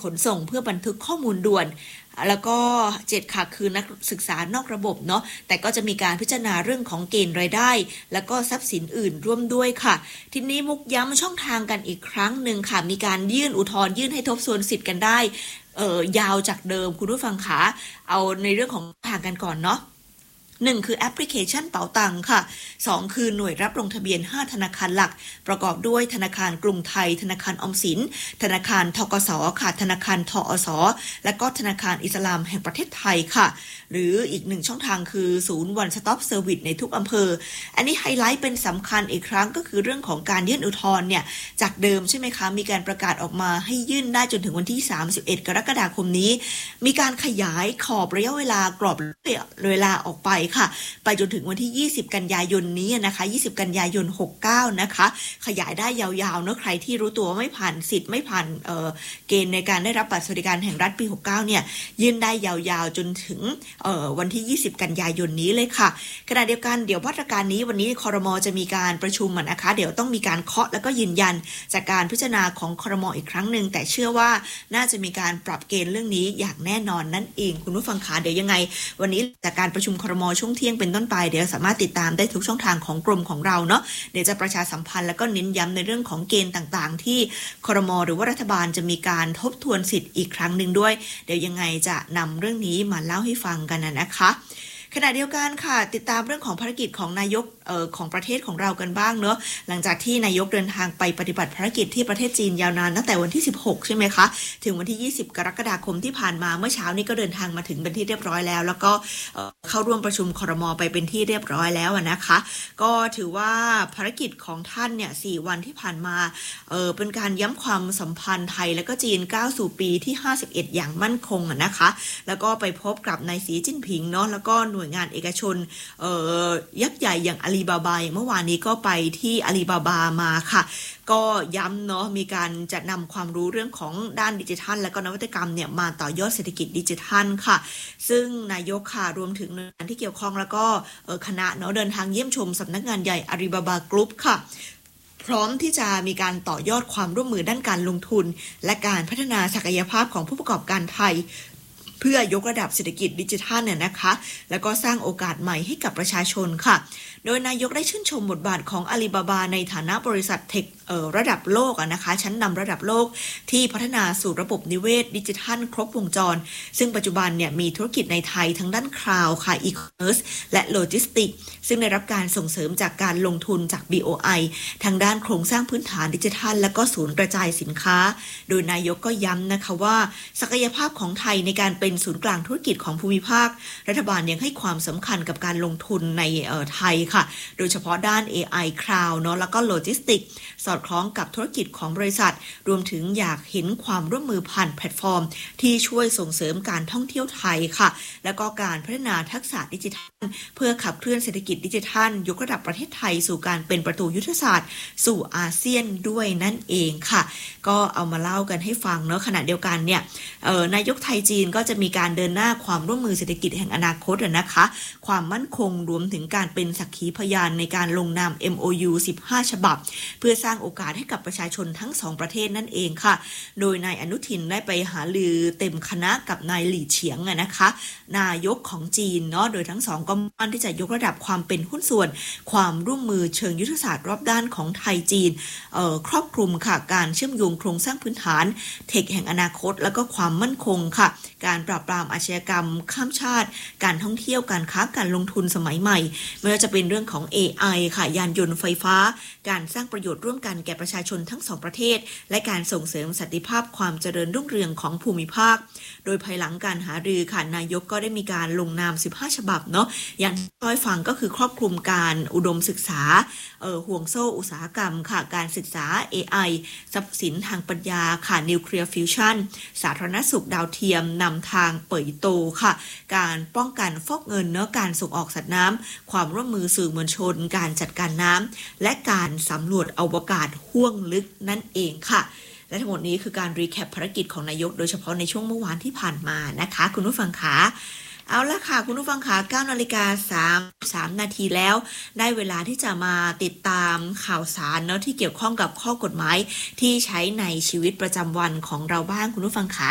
ขนส่งเพื่อบันทึกข้อมูลด่วนแล้วก็7ค่ะคือนักศึกษานอกระบบเนาะแต่ก็จะมีการพิจารณาเรื่องของเกณฑ์รายได้แล้วก็ทรัพย์สินอื่นร่วมด้วยค่ะทีนี้มุกย้ำช่องทางกันอีกครั้งหนึ่งค่ะมีการยื่นอุทธรณ์ยื่นให้ทบทวนสิทธิ์กันได้ยาวจากเดิมคุณผู้ฟังคะเอาในเรื่องของทางกันก่อนเนาะ1คือแอปพลิเคชันเป๋าตังค่ะ2คือหน่วยรับลงทะเบียน5ธนาคารหลักประกอบด้วยธนาคารกรุงไทยธนาคารออมสินธนาคารธกสค่ะธนาคารทอสและก็ธนาคารอิสลามแห่งประเทศไทยค่ะหรืออีก1ช่องทางคือศูนย์ One Stop Service ในทุกอำเภออันนี้ไฮไลท์เป็นสำคัญอีกครั้งก็คือเรื่องของการยื่นอุทธรณ์เนี่ยจากเดิมใช่ไหมคะมีการประกาศออกมาให้ยื่นได้จนถึงวันที่31กรกฎาคมนี้มีการขยายขอบระยะเวลากรอบเวลาออกไปค่ะไปจนถึงวันที่20กันยายนนี้นะคะ20กันยายน69นะคะขยายได้ยาวๆเนอะใครที่รู้ตัวไม่ผ่านสิทธิ์ไม่ผ่านเกณฑ์ในการได้รับบัตรสวัสดิการแห่งรัฐปี69เนี่ยยื่นได้ยาวๆจนถึงวันที่20กันยายนนี้เลยค่ะขณะเดียวกันเดี๋ยวมาตรการนี้วันนี้ครม.จะมีการประชุมนะคะเดี๋ยวต้องมีการเคาะแล้วก็ยืนยันจากการพิจารณาของครม.อีกครั้งนึงแต่เชื่อว่าน่าจะมีการปรับเกณฑ์เรื่องนี้อย่างแน่นอนนั่นเองคุณผู้ฟังคะเดี๋ยวยังไงวันนี้จากการประชุมครม.ช่วงเที่ยงเป็นต้นไปเดี๋ยวสามารถติดตามได้ทุกช่องทางของกรมของเราเนาะเดี๋ยวจะประชาสัมพันธ์แล้วก็เน้นย้ำในเรื่องของเกณฑ์ต่างๆที่ครม.หรือว่ารัฐบาลจะมีการทบทวนสิทธิ์อีกครั้งนึงด้วยเดี๋ยวยังไงจะนำเรื่องนี้มาเล่าให้ฟังกันนะคะขณะเดียวกันค่ะติดตามเรื่องของภารกิจของนายกของประเทศของเรากันบ้างเนอะหลังจากที่นายกเดินทางไปปฏิบัติภารกิจที่ประเทศจีนยาวนานตั้งแต่วันที่16ใช่ไหมคะถึงวันที่20กรกฎาคมที่ผ่านมาเมื่อเช้านี้ก็เดินทางมาถึงเป็นที่เรียบร้อยแล้วแล้วก็เข้าร่วมประชุมครม.ไปเป็นที่เรียบร้อยแล้วนะคะก็ถือว่าภารกิจของท่านเนี่ย4วันที่ผ่านมาเป็นการย้ำความสัมพันธ์ไทยและก็จีนก้าวสู่ปีที่51อย่างมั่นคงนะคะแล้วก็ไปพบกับนายสีจิ้นผิงเนาะแล้วก็หน่วยงานเอกชนยักษ์ใหญ่อย่างอาลีบาบาเมื่อวานนี้ก็ไปที่อาลีบาบามาค่ะก็ย้ำเนาะมีการจะนำความรู้เรื่องของด้านดิจิทัลและก็นวัตกรรมเนี่ยมาต่อยอดเศรษฐกิจดิจิทัลค่ะซึ่งนายกค่ะรวมถึงหน่วยงานที่เกี่ยวข้องแล้วก็คณะเนาะเดินทางเยี่ยมชมสำนักงานใหญ่อาลีบาบากรุ๊ปค่ะพร้อมที่จะมีการต่อยอดความร่วมมือด้านการลงทุนและการพัฒนาศักยภาพของผู้ประกอบการไทยเพื่อยกระดับเศรษฐกิจดิจิทัลเนี่ยนะคะแล้วก็สร้างโอกาสใหม่ให้กับประชาชนค่ะโดยนายกได้ชื่นชมบทบาทของอาลีบาบาในฐานะบริษัทเทคระดับโลกนะคะชั้นนำระดับโลกที่พัฒนาสู่ระบบนิเวศดิจิทัลครบวงจรซึ่งปัจจุบันเนี่ยมีธุรกิจในไทยทั้งด้านคลาวด์ค่ะอีคอมเมิร์ซและโลจิสติกซึ่งได้รับการส่งเสริมจากการลงทุนจาก BOI ทางด้านโครงสร้างพื้นฐานดิจิทัลและก็ศูนย์กระจายสินค้าโดยนายกก็ย้ำนะคะว่าศักยภาพของไทยในการเป็นศูนย์กลางธุรกิจของภูมิภาครัฐบาลยังให้ความสำคัญกับการลงทุนในไทยค่ะโดยเฉพาะด้าน AI Cloud เนาะแล้วก็โลจิสติกสอดคล้องกับธุรกิจของบริษัทรวมถึงอยากเห็นความร่วมมือผ่านแพลตฟอร์มที่ช่วยส่งเสริมการท่องเที่ยวไทยค่ะแล้วก็การพัฒนาทักษะดิจิทัลเพื่อขับเคลื่อนเศรษฐกิจดิจิทัลยกระดับประเทศไทยสู่การเป็นประตูยุทธศาสตร์สู่อาเซียนด้วยนั่นเองค่ะก็เอามาเล่ากันให้ฟังเนาะขณะเดียวกันเนี่ยนายกไทยจีนก็จะมีการเดินหน้าความร่วมมือเศรษฐกิจแห่งอนาคตนะคะความมั่นคงรวมถึงการเป็นสักขีพยานในการลงนาม MOU 15 ฉบับเพื่อสร้างโอกาสให้กับประชาชนทั้ง2ประเทศนั่นเองค่ะโดยนายอนุทินได้ไปหารือเต็มคณะกับนายหลี่เฉียงนะคะนายกของจีนเนาะโดยทั้งสองก็มั่นที่จะยกระดับความเป็นหุ้นส่วนความร่วมมือเชิงยุทธศาสตร์รอบด้านของไทยจีนครอบคลุมค่ะการเชื่อมโยงโครงสร้างพื้นฐานเทคแห่งอนาคตแล้วก็ความมั่นคงค่ะการปราบปรามอาชญากรรมข้ามชาติการท่องเที่ยวการค้าการลงทุนสมัยใหม่ไม่ว่าจะเป็นเรื่องของ AI ค่ะยานยนต์ไฟฟ้าการสร้างประโยชน์ร่วมกันแก่ประชาชนทั้ง2ประเทศและการส่งเสริมสันติภาพความเจริญรุ่งเรืองของภูมิภาคโดยภายหลังการหารือค่ะนายกก็ได้มีการลงนาม15ฉบับเนาะอย่างที่ต้อยฟังก็คือครอบคลุมการอุดมศึกษาห่วงโซ่อุตสาหกรรมค่ะการศึกษา AI ทรัพย์สินทางปัญญาค่ะนิวเคลียร์ฟิวชั่นสาธารณสุขดาวเทียมนำทางเป่ยโตค่ะการป้องกันฟอกเงินเนาะการส่งออกสัตว์น้ำความร่วมมือสื่อมวลชนการจัดการน้ำและการสำรวจอวกาศห้วงลึกนั่นเองค่ะและทั้งหมดนี้คือการรีแคปภารกิจของนายกโดยเฉพาะในช่วงเมื่อวานที่ผ่านมานะคะคุณผู้ฟังคะเอาละค่ะคุณผู้ฟังคะ 9:33 นาทีแล้วได้เวลาที่จะมาติดตามข่าวสารเนาะที่เกี่ยวข้องกับข้อกฎหมายที่ใช้ในชีวิตประจำวันของเราบ้างคุณผู้ฟังคะ